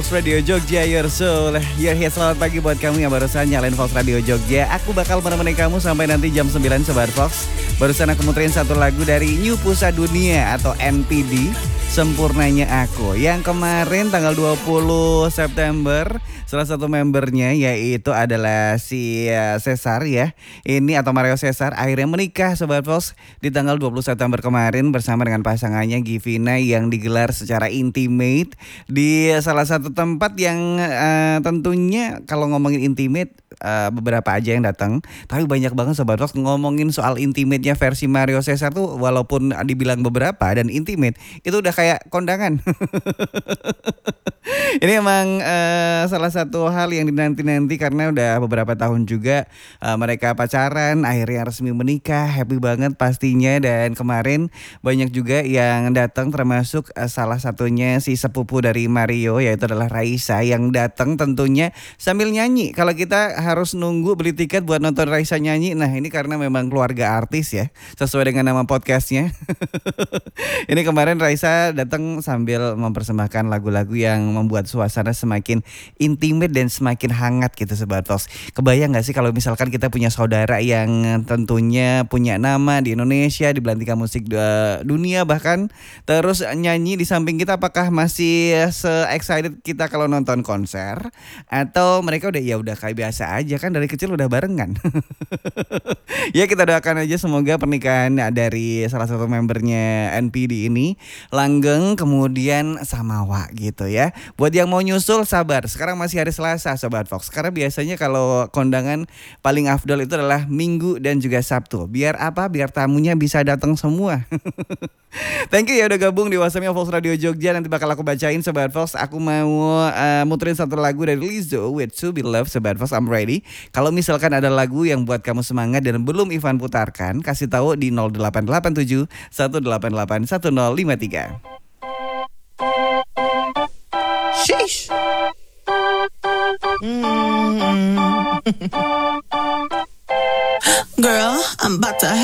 Radio Jogja, your soul, your hit. Selamat pagi buat kamu yang barusan nyalain Fox Radio Jogja. Aku bakal menemani kamu sampai nanti jam 9 Sobat Fox. Barusan aku muterin satu lagu dari New Pusat Dunia atau NPD, Sempurnanya Aku. Yang kemarin tanggal 20 September, salah satu membernya yaitu adalah si Cesar ya. Ini atau Mario Cesar akhirnya menikah Sobat Fox di tanggal 20 September kemarin bersama dengan pasangannya Givina yang digelar secara intimate di salah satu tempat yang tentunya kalau ngomongin intimate beberapa aja yang datang, tapi banyak banget Sobat Fox ngomongin soal intimate-nya versi Mario Cesar tuh, walaupun dibilang beberapa dan intimate itu udah kayak kondangan. Ini emang salah satu hal yang dinanti-nanti karena udah beberapa tahun juga mereka pacaran, akhirnya resmi menikah, happy banget pastinya. Dan kemarin banyak juga yang datang, termasuk salah satunya si sepupu dari Mario yaitu adalah Raisa yang datang tentunya sambil nyanyi. Kalau kita harus nunggu beli tiket buat nonton Raisa nyanyi, nah ini karena memang keluarga artis ya, sesuai dengan nama podcastnya. Ini kemarin Raisa datang sambil mempersembahkan lagu-lagu yang membuat suasana semakin intimate dan semakin hangat gitu Sobat Fox. Kebayang gak sih kalau misalkan kita punya saudara yang tentunya punya nama di Indonesia, di belantika musik dunia bahkan, terus nyanyi di samping kita, apakah masih se-excited kita kalau nonton konser? Atau mereka udah kayak biasa aja kan, dari kecil udah barengan. Ya kita doakan aja semoga pernikahan dari salah satu membernya NPD ini langgeng kemudian samawa gitu ya. Buat yang mau nyusul sabar, sekarang masih hari Selasa Sobat Fox. Karena biasanya kalau kondangan paling afdol itu adalah Minggu dan juga Sabtu. Biar apa? Biar tamunya bisa datang semua. Thank you ya udah gabung di WhatsAppnya Fox Radio Jogja. Nanti bakal aku bacain Sobat Fox. Aku mau muterin satu lagu dari Lizzo with To Be Loved. Sobat Fox, I'm ready. Kalau misalkan ada lagu yang buat kamu semangat dan belum Ivan putarkan, kasih tahu di 0887 188 1053. Sheesh. Girl, I'm about to